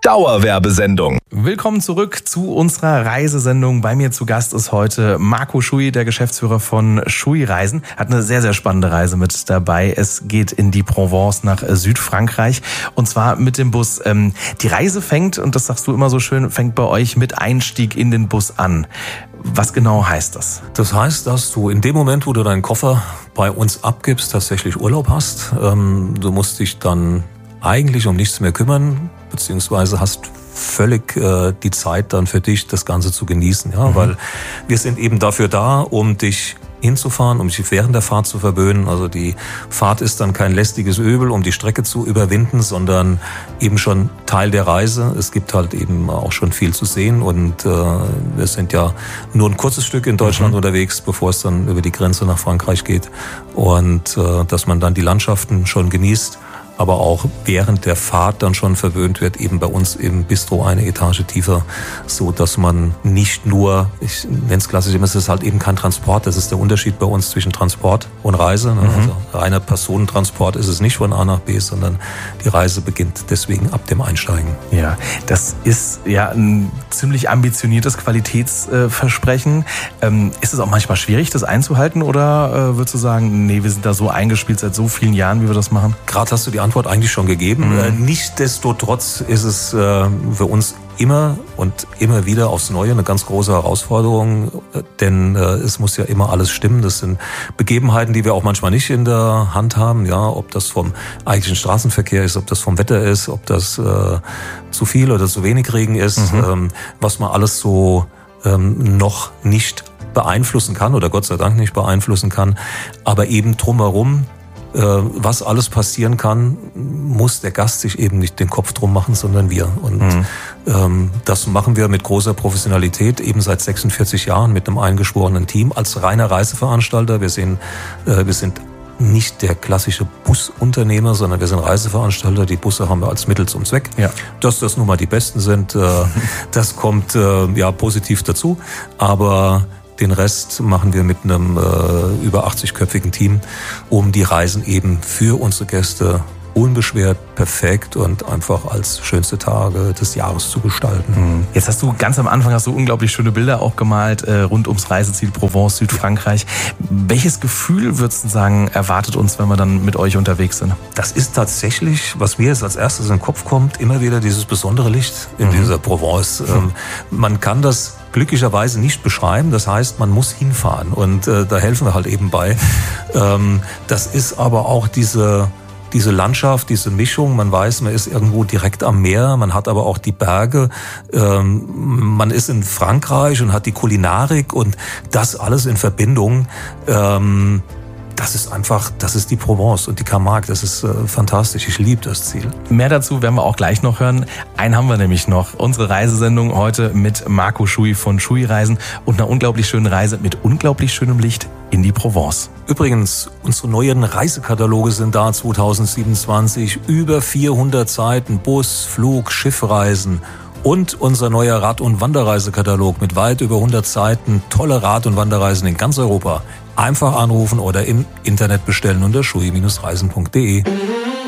Dauerwerbesendung. Willkommen zurück zu unserer Reisesendung. Bei mir zu Gast ist heute Marco Schui, der Geschäftsführer von Schui Reisen. Hat eine sehr, sehr spannende Reise mit dabei. Es geht in die Provence nach Südfrankreich und zwar mit dem Bus. Die Reise fängt, und das sagst du immer so schön, fängt bei euch mit Einstieg in den Bus an. Was genau heißt das? Das heißt, dass du in dem Moment, wo du deinen Koffer bei uns abgibst, tatsächlich Urlaub hast. Du musst dich dann eigentlich um nichts mehr kümmern, beziehungsweise hast völlig die Zeit dann für dich, das Ganze zu genießen. Ja? Weil wir sind eben dafür da, um dich hinzufahren, um dich während der Fahrt zu verwöhnen. Also die Fahrt ist dann kein lästiges Übel, um die Strecke zu überwinden, sondern eben schon Teil der Reise. Es gibt halt eben auch schon viel zu sehen und wir sind ja nur ein kurzes Stück in Deutschland unterwegs, bevor es dann über die Grenze nach Frankreich geht. Und dass man dann die Landschaften schon genießt, aber auch während der Fahrt dann schon verwöhnt wird, eben bei uns im Bistro eine Etage tiefer, so dass man nicht nur, ich nenne es klassisch immer, es ist halt eben kein Transport, das ist der Unterschied bei uns zwischen Transport und Reise. Also reiner Personentransport ist es nicht von A nach B, sondern die Reise beginnt deswegen ab dem Einsteigen. Ja, das ist ja ein ziemlich ambitioniertes Qualitätsversprechen. Ist es auch manchmal schwierig, das einzuhalten, oder würdest du sagen, nee, wir sind da so eingespielt seit so vielen Jahren, wie wir das machen? Gerade hast du die Antwort eigentlich schon gegeben. Nichtsdestotrotz ist es für uns immer und immer wieder aufs Neue eine ganz große Herausforderung, denn es muss ja immer alles stimmen. Das sind Begebenheiten, die wir auch manchmal nicht in der Hand haben. Ja, ob das vom eigentlichen Straßenverkehr ist, ob das vom Wetter ist, ob das zu viel oder zu wenig Regen ist, was man alles so noch nicht beeinflussen kann oder Gott sei Dank nicht beeinflussen kann, aber eben drumherum, was alles passieren kann, muss der Gast sich eben nicht den Kopf drum machen, sondern wir. Und das machen wir mit großer Professionalität, eben seit 46 Jahren mit einem eingeschworenen Team als reiner Reiseveranstalter. Wir sind nicht der klassische Busunternehmer, sondern wir sind Reiseveranstalter. Die Busse haben wir als Mittel zum Zweck. Ja. Dass das nun mal die besten sind, das kommt ja positiv dazu. Aber den Rest machen wir mit einem über 80-köpfigen Team, um die Reisen eben für unsere Gäste unbeschwert, perfekt und einfach als schönste Tage des Jahres zu gestalten. Jetzt hast du ganz am Anfang unglaublich schöne Bilder auch gemalt rund ums Reiseziel Provence, Südfrankreich. Welches Gefühl, würdest du sagen, erwartet uns, wenn wir dann mit euch unterwegs sind? Das ist tatsächlich, was mir jetzt als erstes in den Kopf kommt, immer wieder dieses besondere Licht in dieser Provence. Man kann das glücklicherweise nicht beschreiben, das heißt, man muss hinfahren und da helfen wir halt eben bei. Das ist aber auch diese Landschaft, diese Mischung, man weiß, man ist irgendwo direkt am Meer, man hat aber auch die Berge, man ist in Frankreich und hat die Kulinarik und das alles in Verbindung. Das ist die Provence und die Camargue, das ist fantastisch, ich liebe das Ziel. Mehr dazu werden wir auch gleich noch hören. Einen haben wir nämlich noch, unsere Reisesendung heute mit Marco Schui von Schui Reisen und einer unglaublich schönen Reise mit unglaublich schönem Licht in die Provence. Übrigens, unsere neuen Reisekataloge sind da 2027, über 400 Seiten, Bus, Flug, Schiffreisen. Und unser neuer Rad- und Wanderreisekatalog mit weit über 100 Seiten, tolle Rad- und Wanderreisen in ganz Europa. Einfach anrufen oder im Internet bestellen unter schui-reisen.de.